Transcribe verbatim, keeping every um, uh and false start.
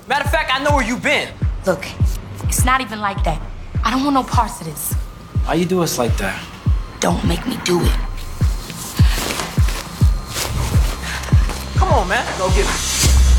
Matter of fact, I know where you've been. Look, it's not even like that. I don't want no parts of this. Why you do us like that? Don't make me do it. Come on, man. Go get it.